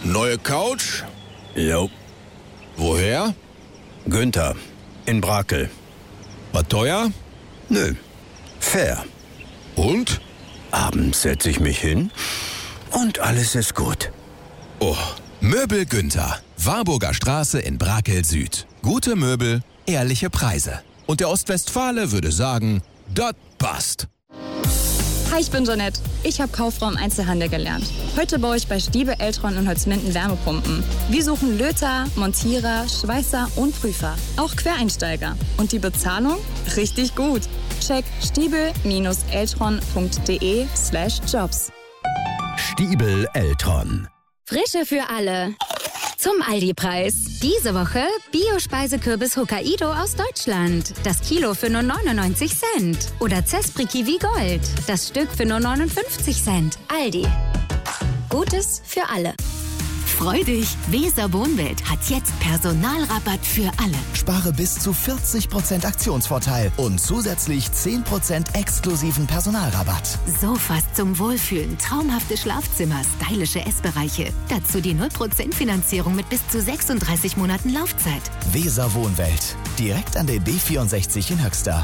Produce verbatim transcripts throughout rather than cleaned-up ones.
Neue Couch? Jo. Woher? Günther. In Brakel. War teuer? Nö. Fair. Und? Abends setze ich mich hin und alles ist gut. Oh. Möbel Günther. Warburger Straße in Brakel Süd. Gute Möbel, ehrliche Preise. Und der Ostwestfale würde sagen, das passt. Hi, ich bin Jeanette. Ich habe Kauffrau im Einzelhandel gelernt. Heute baue ich bei Stiebel, Eltron und Holzminden Wärmepumpen. Wir suchen Löter, Montierer, Schweißer und Prüfer. Auch Quereinsteiger. Und die Bezahlung? Richtig gut. Check stiebel-eltron.de slash jobs. Stiebel Eltron. Frische für alle. Zum Aldi-Preis. Diese Woche Bio-Speisekürbis Hokkaido aus Deutschland. Das Kilo für nur neunundneunzig Cent. Oder Zespri Kiwi Gold. Das Stück für nur neunundfünfzig Cent. Aldi. Gutes für alle. Freu dich! Weser Wohnwelt hat jetzt Personalrabatt für alle. Spare bis zu vierzig Prozent Aktionsvorteil und zusätzlich zehn Prozent exklusiven Personalrabatt. Sofas zum Wohlfühlen, traumhafte Schlafzimmer, stylische Essbereiche. Dazu die null Prozent Finanzierung mit bis zu sechsunddreißig Monaten Laufzeit. Weser Wohnwelt. Direkt an der B vierundsechzig in Höxter.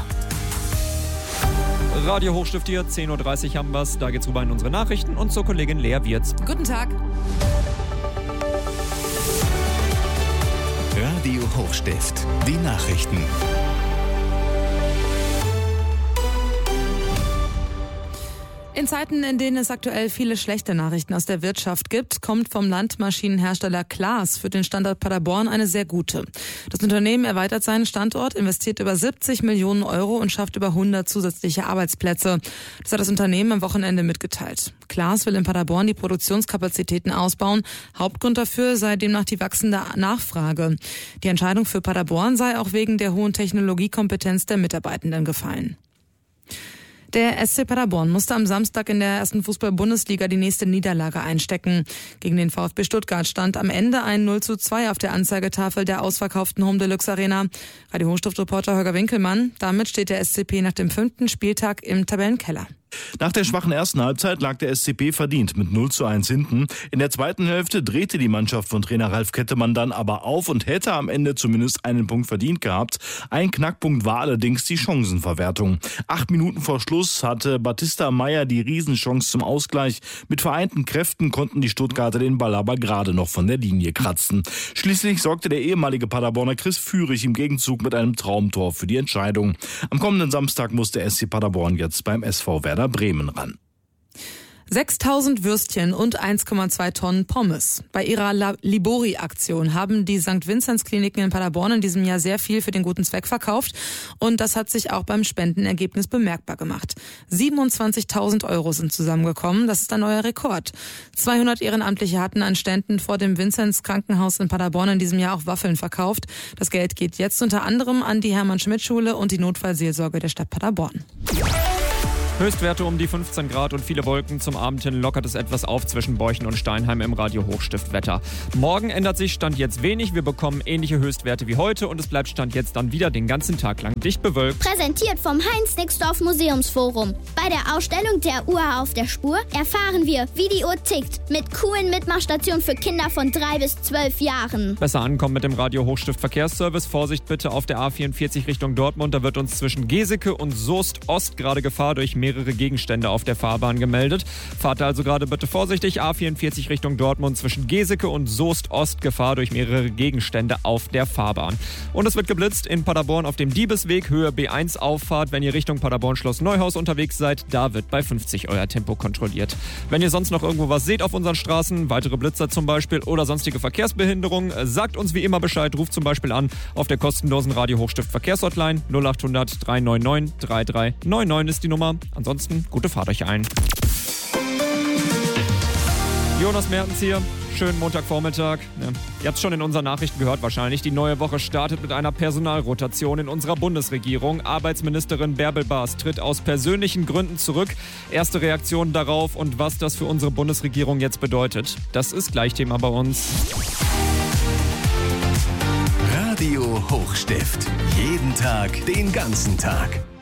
Radio Hochstift hier, zehn Uhr dreißig haben wir's. Da geht's rüber in unsere Nachrichten und zur Kollegin Lea Wirz. Guten Tag. Radio Hochstift. Die Nachrichten. In Zeiten, in denen es aktuell viele schlechte Nachrichten aus der Wirtschaft gibt, kommt vom Landmaschinenhersteller Klaas für den Standort Paderborn eine sehr gute. Das Unternehmen erweitert seinen Standort, investiert über siebzig Millionen Euro und schafft über hundert zusätzliche Arbeitsplätze. Das hat das Unternehmen am Wochenende mitgeteilt. Klaas will in Paderborn die Produktionskapazitäten ausbauen. Hauptgrund dafür sei demnach die wachsende Nachfrage. Die Entscheidung für Paderborn sei auch wegen der hohen Technologiekompetenz der Mitarbeitenden gefallen. Der S C Paderborn musste am Samstag in der ersten Fußball-Bundesliga die nächste Niederlage einstecken. Gegen den VfB Stuttgart stand am Ende ein null zu zwei auf der Anzeigetafel der ausverkauften Home Deluxe Arena. Radio Hochstift-Reporter Holger Winkelmann. Damit steht der S C P nach dem fünften Spieltag im Tabellenkeller. Nach der schwachen ersten Halbzeit lag der S C P verdient mit null zu eins hinten. In der zweiten Hälfte drehte die Mannschaft von Trainer Ralf Kettemann dann aber auf und hätte am Ende zumindest einen Punkt verdient gehabt. Ein Knackpunkt war allerdings die Chancenverwertung. Acht Minuten vor Schluss hatte Batista Meyer die Riesenchance zum Ausgleich. Mit vereinten Kräften konnten die Stuttgarter den Ball aber gerade noch von der Linie kratzen. Schließlich sorgte der ehemalige Paderborner Chris Führig im Gegenzug mit einem Traumtor für die Entscheidung. Am kommenden Samstag muss der S C Paderborn jetzt beim S V Werder Bremen ran. sechstausend Würstchen und eins Komma zwei Tonnen Pommes. Bei ihrer Libori-Aktion haben die Sankt Vinzenz Kliniken in Paderborn in diesem Jahr sehr viel für den guten Zweck verkauft. Und das hat sich auch beim Spendenergebnis bemerkbar gemacht. siebenundzwanzigtausend Euro sind zusammengekommen. Das ist ein neuer Rekord. zweihundert Ehrenamtliche hatten an Ständen vor dem Vinzenz Krankenhaus in Paderborn in diesem Jahr auch Waffeln verkauft. Das Geld geht jetzt unter anderem an die Hermann-Schmidt-Schule und die Notfallseelsorge der Stadt Paderborn. Höchstwerte um die fünfzehn Grad und viele Wolken. Zum Abend hin lockert es etwas auf zwischen Beuchen und Steinheim im Radio Hochstift Wetter. Morgen ändert sich Stand jetzt wenig. Wir bekommen ähnliche Höchstwerte wie heute und es bleibt Stand jetzt dann wieder den ganzen Tag lang dicht bewölkt. Präsentiert vom Heinz-Nixdorf Museumsforum. Bei der Ausstellung der Uhr auf der Spur erfahren wir, wie die Uhr tickt. Mit coolen Mitmachstationen für Kinder von drei bis zwölf Jahren. Besser ankommen mit dem Radio Hochstift Verkehrsservice. Vorsicht bitte auf der A vierundvierzig Richtung Dortmund. Da wird uns zwischen Geseke und Soest Ost gerade Gefahr durch mehrere Gegenstände auf der Fahrbahn gemeldet. Fahrt also gerade bitte vorsichtig. A vierundvierzig Richtung Dortmund zwischen Geseke und Soest Ost. Gefahr durch mehrere Gegenstände auf der Fahrbahn. Und es wird geblitzt in Paderborn auf dem Diebesweg, Höhe B eins Auffahrt. Wenn ihr Richtung Paderborn Schloss Neuhaus unterwegs seid, da wird bei fünfzig euer Tempo kontrolliert. Wenn ihr sonst noch irgendwo was seht auf unseren Straßen, weitere Blitzer zum Beispiel oder sonstige Verkehrsbehinderungen, sagt uns wie immer Bescheid. Ruft zum Beispiel an auf der kostenlosen Radio Hochstift Verkehrshotline null acht hundert drei neun neun drei drei neun neun ist die Nummer. Ansonsten gute Fahrt euch ein. Jonas Mertens hier. Schönen Montagvormittag. Ja, ihr habt es schon in unseren Nachrichten gehört wahrscheinlich. Die neue Woche startet mit einer Personalrotation in unserer Bundesregierung. Arbeitsministerin Bärbel Baas tritt aus persönlichen Gründen zurück. Erste Reaktionen darauf und was das für unsere Bundesregierung jetzt bedeutet. Das ist gleich Thema bei uns. Radio Hochstift. Jeden Tag, den ganzen Tag.